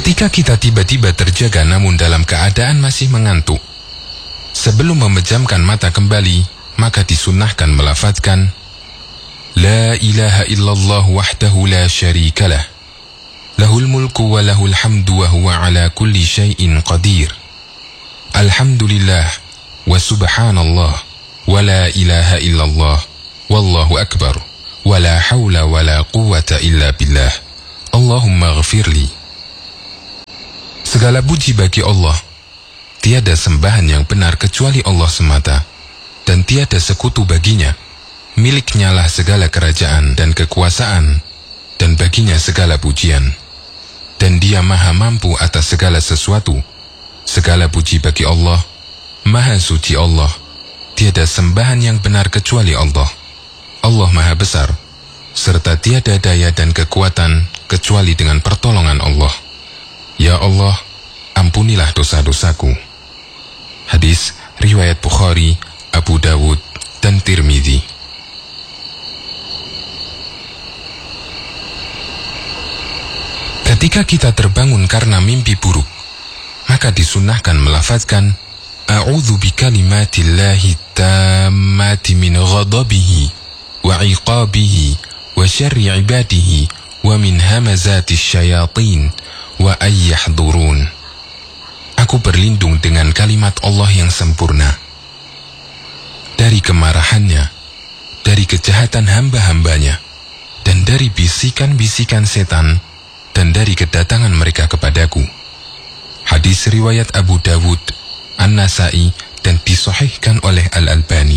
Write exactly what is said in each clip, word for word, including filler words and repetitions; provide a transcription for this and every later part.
Ketika kita tiba-tiba terjaga namun dalam keadaan masih mengantuk, sebelum memejamkan mata kembali, maka disunnahkan melafadzkan La ilaha illallah wahdahu la syarikalah, lahul mulku wa lahul hamdu wa huwa ala kulli syai'in qadir. Alhamdulillah wa subhanallah wa la ilaha illallah wallahu akbar wa la hawla wa la quwwata illa billah. Allahumma ghafirli. Segala puji bagi Allah. Tiada sembahan yang benar kecuali Allah semata, dan tiada sekutu baginya. Miliknya lah segala kerajaan dan kekuasaan, dan baginya segala pujian. Dan Dia maha mampu atas segala sesuatu. Segala puji bagi Allah. Maha suci Allah. Tiada sembahan yang benar kecuali Allah. Allah maha besar, serta tiada daya dan kekuatan kecuali dengan pertolongan Allah. Ya Allah, ampunilah dosa-dosaku. Hadis riwayat Bukhari, Abu Dawud, dan Tirmidzi. Ketika kita terbangun karena mimpi buruk, maka disunnahkan melafadzkan A'udzu bikalimatillahi tammati min ghadabihi wa iqabihi wa syarri ibadihi wa min hamazati syayatin wa ayyahdurun. Aku berlindung dengan kalimat Allah yang sempurna dari kemarahannya, dari kejahatan hamba-hambanya, dan dari bisikan-bisikan setan, dan dari kedatangan mereka kepadaku. Hadis riwayat Abu Dawud, An-Nasai, dan disahihkan oleh Al-Albani.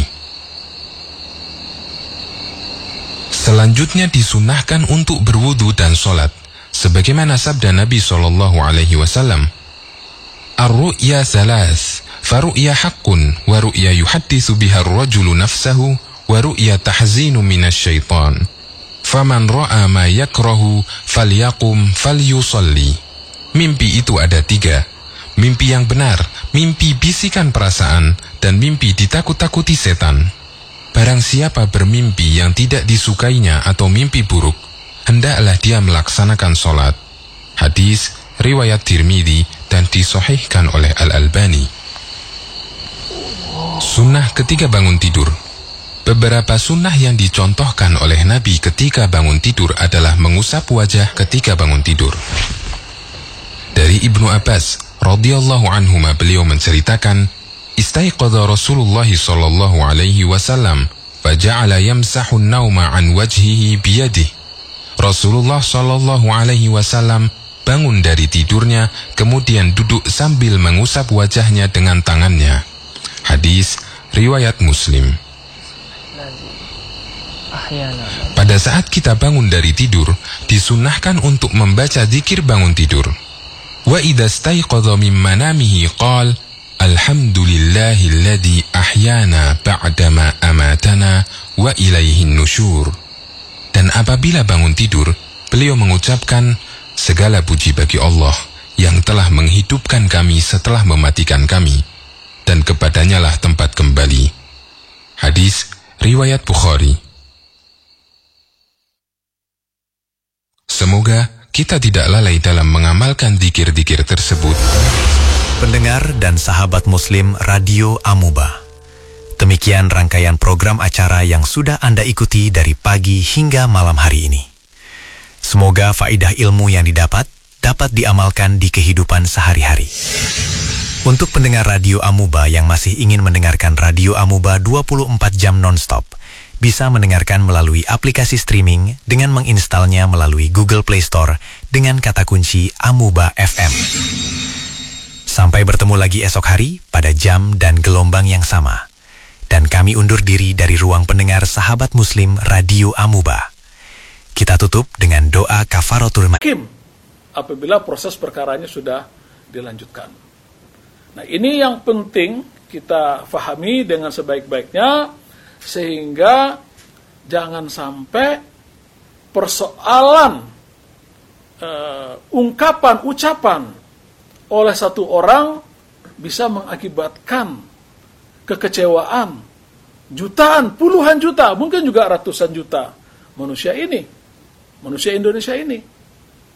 Selanjutnya disunahkan untuk berwudu dan sholat, sebagaimana sabda Nabi shallallahu alaihi wasallam, Ar-ru'ya thalath, faru'ya haqqun, wa ru'ya yuhaddithu biha ar-rajulu nafsahu, wa ru'ya tahzinu minasyaitan. Faman ra'a ma yakrahu falyaqum falyusalli. Mimpi itu ada tiga. Mimpi yang benar, mimpi bisikan perasaan, dan mimpi ditakut-takuti setan. Barang siapa bermimpi yang tidak disukainya atau mimpi buruk, hendaklah dia melaksanakan sholat. Hadis riwayat Tirmidzi dan disahihkan oleh Al-Albani. Sunnah ketika bangun tidur. Beberapa sunnah yang dicontohkan oleh Nabi ketika bangun tidur adalah mengusap wajah ketika bangun tidur. Dari Ibnu Abbas radhiyallahu anhuma, beliau menceritakan, Istaiqadha Rasulullah sallallahu alaihi wasallam faja'ala yamsahu an-nauma an wajhihi biyadihi. Rasulullah sallallahu alaihi wasallam bangun dari tidurnya, kemudian duduk sambil mengusap wajahnya dengan tangannya. Hadis riwayat Muslim. Pada saat kita bangun dari tidur, disunnahkan untuk membaca zikir bangun tidur. Wa idza staiqadha min manamihi qala alhamdulillahilladzi ahyana ba'dama amatana wa ilaihin nusyur. Dan apabila bangun tidur, beliau mengucapkan, segala puji bagi Allah yang telah menghidupkan kami setelah mematikan kami, dan kepadanya lah tempat kembali. Hadis riwayat Bukhari. Semoga kita tidak lalai dalam mengamalkan zikir-zikir tersebut. Pendengar dan sahabat Muslim Radio Amuba, demikian rangkaian program acara yang sudah Anda ikuti dari pagi hingga malam hari ini. Semoga faedah ilmu yang didapat dapat diamalkan di kehidupan sehari-hari. Untuk pendengar Radio Amuba yang masih ingin mendengarkan Radio Amuba dua puluh empat jam non-stop, bisa mendengarkan melalui aplikasi streaming dengan menginstalnya melalui Google Play Store dengan kata kunci Amuba F M. Sampai bertemu lagi esok hari pada jam dan gelombang yang sama. Dan kami undur diri dari ruang pendengar sahabat Muslim Radio Amuba. Kita tutup dengan doa kafaratul majlis. Apabila proses perkaranya sudah dilanjutkan. Nah, ini yang penting kita fahami dengan sebaik-baiknya, sehingga jangan sampai persoalan uh, ungkapan, ucapan oleh satu orang bisa mengakibatkan kekecewaan jutaan, puluhan juta, mungkin juga ratusan juta manusia ini, manusia Indonesia ini.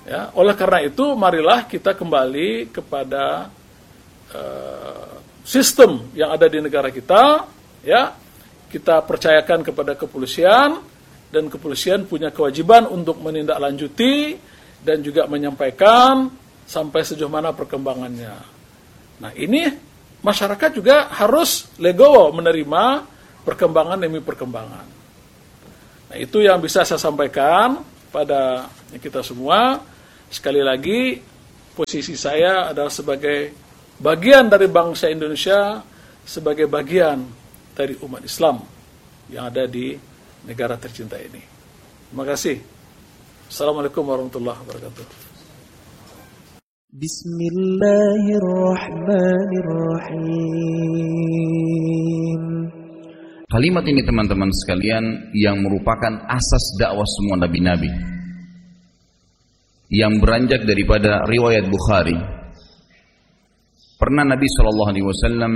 Ya, oleh karena itu marilah kita kembali kepada uh, sistem yang ada di negara kita, ya. Kita percayakan kepada kepolisian dan kepolisian punya kewajiban untuk menindaklanjuti dan juga menyampaikan sampai sejauh mana perkembangannya. Nah, ini masyarakat juga harus legowo menerima perkembangan demi perkembangan. Nah, itu yang bisa saya sampaikan pada kita semua. Sekali lagi, posisi saya adalah sebagai bagian dari bangsa Indonesia, sebagai bagian dari umat Islam yang ada di negara tercinta ini. Terima kasih. Assalamualaikum warahmatullahi wabarakatuh. Bismillahirrahmanirrahim. Kalimat ini teman-teman sekalian yang merupakan asas dakwah semua nabi-nabi, yang beranjak daripada riwayat Bukhari. Pernah Nabi shallallahu alaihi wasallam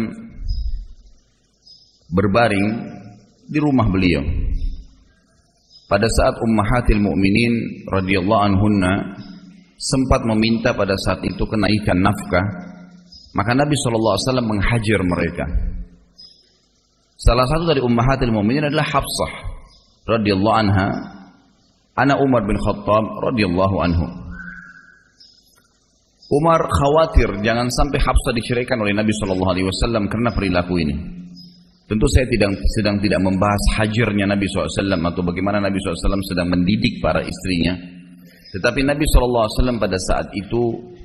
berbaring di rumah beliau. Pada saat ummahatil mu'minin radhiyallahu anhunna sempat meminta pada saat itu kenaikan nafkah, maka Nabi shallallahu alaihi wasallam menghajar mereka. Salah satu dari ummahatil mu'minin adalah Hafsah radhiyallahu anha, anak Umar bin Khattab radhiyallahu anhu. Umar khawatir jangan sampai Hafsah diceraikan oleh Nabi shallallahu alaihi wasallam karena perilaku ini. Tentu saya tidak, sedang tidak membahas hajarnya Nabi shallallahu alaihi wasallam atau bagaimana Nabi shallallahu alaihi wasallam sedang mendidik para istrinya. Tetapi Nabi shallallahu alaihi wasallam pada saat itu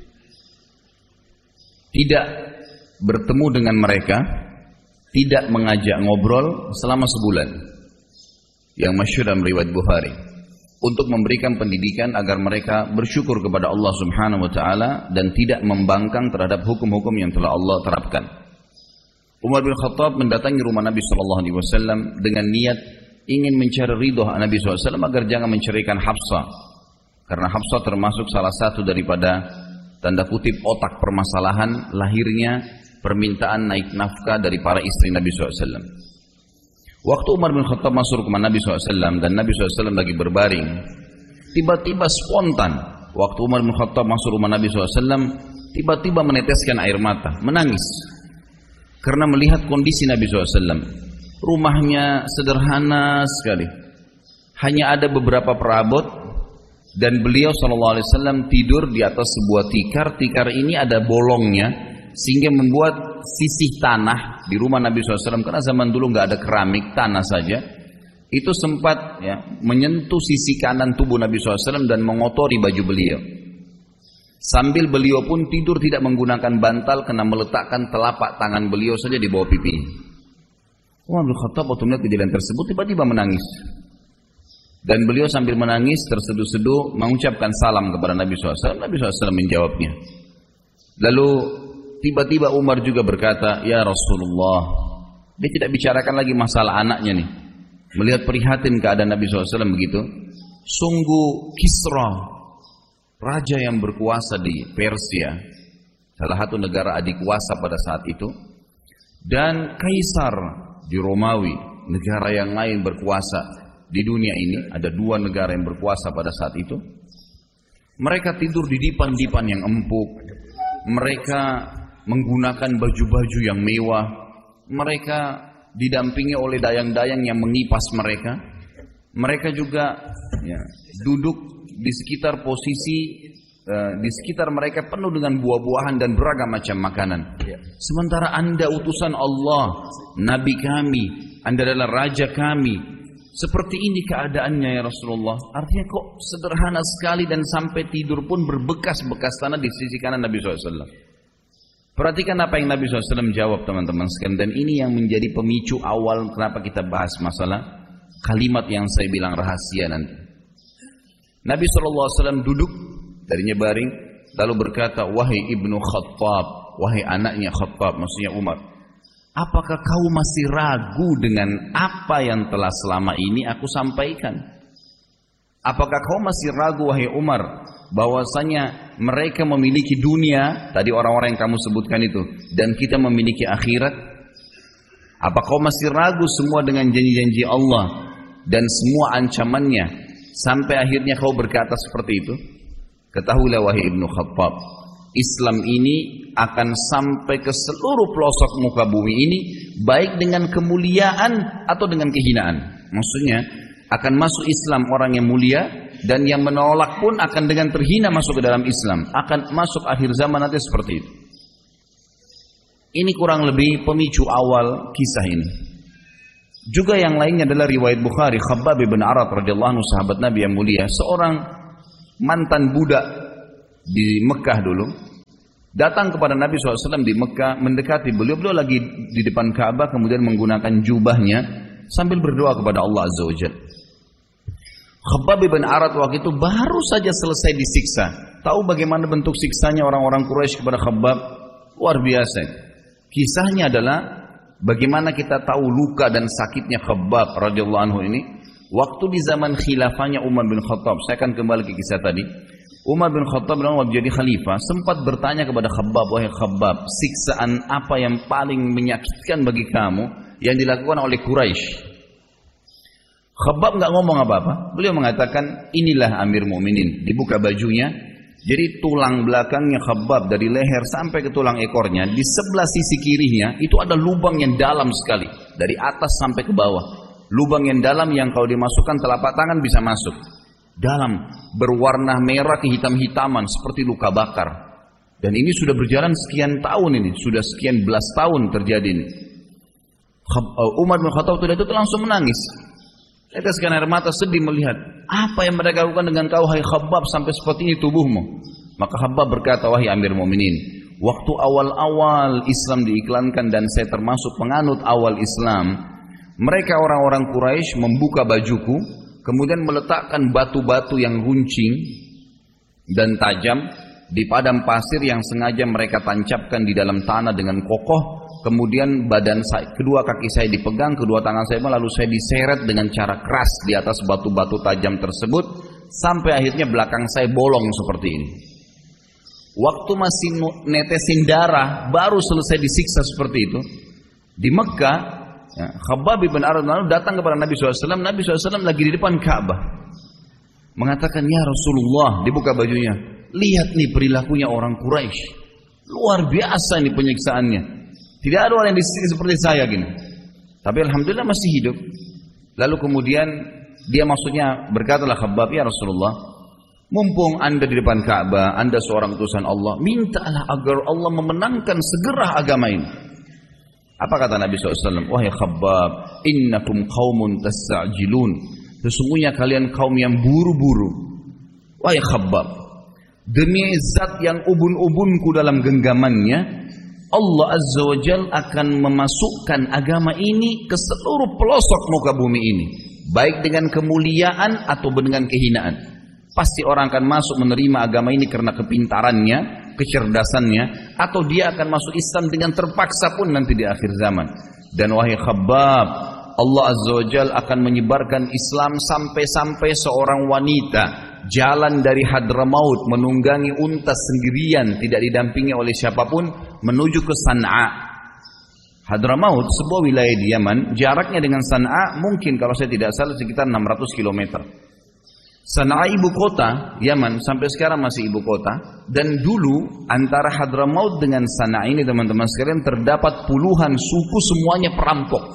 tidak bertemu dengan mereka, tidak mengajak ngobrol selama sebulan. Yang masyhur dalam riwayat Bukhari, untuk memberikan pendidikan agar mereka bersyukur kepada Allah Subhanahu wa taala dan tidak membangkang terhadap hukum-hukum yang telah Allah terapkan. Umar bin Khattab mendatangi rumah Nabi shallallahu alaihi wasallam dengan niat ingin mencari ridho Nabi shallallahu alaihi wasallam agar jangan menceraikan Hafsah, karena Hafsah termasuk salah satu daripada tanda kutip otak permasalahan lahirnya permintaan naik nafkah dari para istri Nabi shallallahu alaihi wasallam. Waktu Umar bin Khattab masuk ke rumah Nabi shallallahu alaihi wasallam dan Nabi shallallahu alaihi wasallam lagi berbaring, tiba-tiba spontan waktu Umar bin Khattab masuk rumah Nabi shallallahu alaihi wasallam, tiba-tiba meneteskan air mata, menangis karena melihat kondisi Nabi shallallahu alaihi wasallam. Rumahnya sederhana sekali, hanya ada beberapa perabot dan beliau shallallahu alaihi wasallam tidur di atas sebuah tikar. Tikar ini ada bolongnya sehingga membuat sisih tanah di rumah Nabi shallallahu alaihi wasallam, karena zaman dulu nggak ada keramik, tanah saja, itu sempat ya, menyentuh sisi kanan tubuh Nabi shallallahu alaihi wasallam dan mengotori baju beliau. Sambil beliau pun tidur tidak menggunakan bantal karena meletakkan telapak tangan beliau saja di bawah pipinya. Umar bin Khattab waktu melihat kejadian tersebut tiba-tiba menangis. Dan beliau sambil menangis terseduh-seduh mengucapkan salam kepada Nabi shallallahu alaihi wasallam. Nabi shallallahu alaihi wasallam menjawabnya. Lalu tiba-tiba Umar juga berkata, "Ya Rasulullah." Dia tidak bicarakan lagi masalah anaknya nih. Melihat prihatin keadaan Nabi shallallahu alaihi wasallam begitu. Sungguh Kisra, raja yang berkuasa di Persia, salah satu negara adik kuasa pada saat itu, dan Kaisar di Romawi, negara yang lain berkuasa di dunia ini, ada dua negara yang berkuasa pada saat itu. Mereka tidur di dipan-dipan yang empuk, mereka menggunakan baju-baju yang mewah, mereka didampingi oleh dayang-dayang yang mengipas mereka. Mereka juga ya, duduk di sekitar posisi uh, di sekitar mereka penuh dengan buah-buahan dan beragam macam makanan. Sementara Anda utusan Allah, Nabi kami, Anda adalah raja kami, seperti ini keadaannya ya Rasulullah. Artinya kok sederhana sekali dan sampai tidur pun berbekas-bekas tanah di sisi kanan Nabi shallallahu alaihi wasallam. Perhatikan apa yang Nabi shallallahu alaihi wasallam jawab teman-teman sekalian. Dan ini yang menjadi pemicu awal kenapa kita bahas masalah kalimat yang saya bilang rahasia nanti. Nabi shallallahu alaihi wasallam duduk, darinya baring, lalu berkata, "Wahai ibnu Khattab, wahai anaknya Khattab," maksudnya Umar, "apakah kau masih ragu dengan apa yang telah selama ini aku sampaikan? Apakah kau masih ragu wahai Umar bahwasanya mereka memiliki dunia, tadi orang-orang yang kamu sebutkan itu, dan kita memiliki akhirat? Apa kau masih ragu semua dengan janji-janji Allah dan semua ancamannya sampai akhirnya kau berkata seperti itu?" Ketahuilah wahai Ibnu Khattab, Islam ini akan sampai ke seluruh pelosok muka bumi ini, baik dengan kemuliaan atau dengan kehinaan. Maksudnya akan masuk Islam orang yang mulia, dan yang menolak pun akan dengan terhina masuk ke dalam Islam. Akan masuk akhir zaman nanti seperti itu. Ini kurang lebih pemicu awal kisah ini. Juga yang lainnya adalah riwayat Bukhari, Khabbab bin Arat radhiyallahu anhu, sahabat Nabi yang mulia, seorang mantan budak di Mekah dulu, datang kepada Nabi shallallahu alaihi wasallam di Mekah, mendekati beliau, beliau lagi di depan Ka'bah, kemudian menggunakan jubahnya sambil berdoa kepada Allah Azza wa Jalla. Khabbab bin Arat waktu itu baru saja selesai disiksa. Tahu bagaimana bentuk siksanya orang-orang Quraisy kepada Khabbab? Luar biasa. Kisahnya adalah bagaimana kita tahu luka dan sakitnya Khabbab radhiyallahu anhu ini waktu di zaman khilafahnya Umar bin Khattab. Saya akan kembali ke kisah tadi. Umar bin Khattab waktu jadi khalifah sempat bertanya kepada Khabbab, wahai Khabbab, siksaan apa yang paling menyakitkan bagi kamu yang dilakukan oleh Quraisy? Khabbab nggak ngomong apa-apa. Beliau mengatakan, inilah Amir Mukminin. Dibuka bajunya, jadi tulang belakangnya Khabbab dari leher sampai ke tulang ekornya, di sebelah sisi kirinya itu ada lubang yang dalam sekali, dari atas sampai ke bawah. Lubang yang dalam yang kalau dimasukkan telapak tangan bisa masuk. Dalam, berwarna merah kehitam-hitaman seperti luka bakar. Dan ini sudah berjalan sekian tahun ini, sudah sekian belas tahun terjadi ini. Umar bin Khattab itu langsung menangis. Teteskan air mata, sedih melihat apa yang mereka lakukan dengan kau, hai Khabbab, sampai seperti ini tubuhmu. Maka Khabbab berkata, wahai Amir Mukminin, waktu awal-awal Islam diiklankan dan saya termasuk penganut awal Islam, mereka orang-orang Quraisy membuka bajuku, kemudian meletakkan batu-batu yang runcing dan tajam di padang pasir yang sengaja mereka tancapkan di dalam tanah dengan kokoh. Kemudian badan saya, kedua kaki saya dipegang, kedua tangan saya lalu saya diseret dengan cara keras di atas batu-batu tajam tersebut, sampai akhirnya belakang saya bolong seperti ini. Waktu masih netesin darah, baru selesai disiksa seperti itu. Di Mekah, ya, Khabbab bin Arat datang kepada Nabi shallallahu alaihi wasallam. Nabi shallallahu alaihi wasallam lagi di depan Ka'bah, mengatakan, ya Rasulullah, dibuka bajunya, lihat nih perilakunya orang Quraisy, luar biasa nih penyiksaannya. Tidak ada orang yang disiksa seperti saya gini. Tapi alhamdulillah masih hidup. Lalu kemudian dia maksudnya berkatalah Khabbab, ya Rasulullah, mumpung anda di depan Ka'bah, anda seorang utusan Allah, mintalah agar Allah memenangkan segera agama ini. Apa kata Nabi shallallahu alaihi wasallam? Wahai Khabbab, innakum qaumun tasta'jilun. Sesungguhnya kalian kaum yang buru-buru. Wahai Khabbab, demi zat yang ubun-ubunku dalam genggamannya, Allah Azza wa Jal akan memasukkan agama ini ke seluruh pelosok muka bumi ini, baik dengan kemuliaan atau dengan kehinaan. Pasti orang akan masuk menerima agama ini karena kepintarannya, kecerdasannya, atau dia akan masuk Islam dengan terpaksa pun nanti di akhir zaman. Dan wahai Khabbab, Allah Azza wa Jal akan menyebarkan Islam sampai-sampai seorang wanita jalan dari Hadramaut menunggangi unta sendirian, tidak didampingi oleh siapapun, menuju ke San'a. Hadramaut sebuah wilayah di Yaman, jaraknya dengan San'a mungkin kalau saya tidak salah sekitar enam ratus kilometer. San'a ibu kota Yaman, sampai sekarang masih ibu kota. Dan dulu antara Hadramaut dengan San'a ini teman-teman sekalian terdapat puluhan suku, semuanya perampok.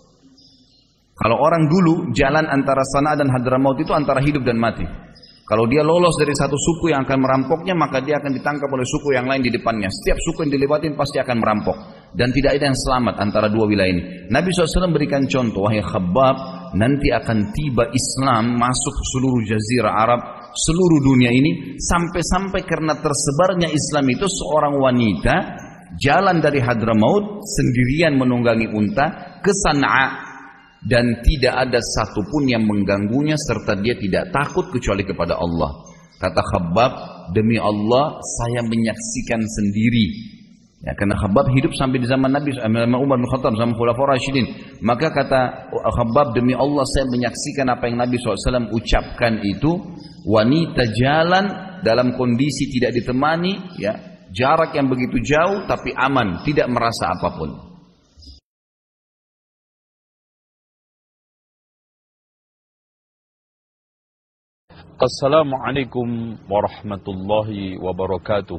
Kalau orang dulu jalan antara San'a dan Hadramaut itu antara hidup dan mati. Kalau dia lolos dari satu suku yang akan merampoknya, maka dia akan ditangkap oleh suku yang lain di depannya. Setiap suku yang dilewatin pasti akan merampok. Dan tidak ada yang selamat antara dua wilayah ini. Nabi shallallahu alaihi wasallam berikan contoh, wahai Khabbab, nanti akan tiba Islam masuk seluruh jazirah Arab, seluruh dunia ini, sampai-sampai karena tersebarnya Islam itu, seorang wanita jalan dari Hadramaut sendirian menunggangi unta ke San'a. Dan tidak ada satupun yang mengganggunya serta dia tidak takut kecuali kepada Allah. Kata Khabbab, demi Allah saya menyaksikan sendiri. Ya, karena Khabbab hidup sampai di zaman Nabi Umar bin Khattab, zaman Khulafaur Rasyidin. Maka kata Khabbab, demi Allah saya menyaksikan apa yang Nabi shallallahu alaihi wasallam ucapkan itu. Wanita jalan dalam kondisi tidak ditemani, ya, jarak yang begitu jauh tapi aman, tidak merasa apapun. Assalamualaikum warahmatullahi wabarakatuh.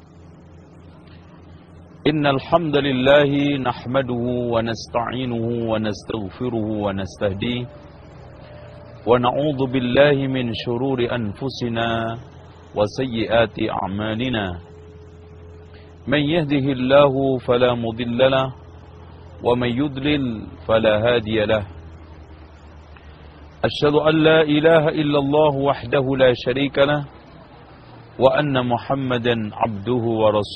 Innal hamdalillah nahmaduhu wa nasta'inuhu wa nastaghfiruhu wa nastahdihi wa na'udzu billahi min shururi anfusina wa sayyiati a'malina. Man yahdihillahu fala mudilla lahu wa man yudlil fala hadiya lahu. أشهد أن لا إله إلا الله وحده لا شريك له وأن محمدا عبده ورسوله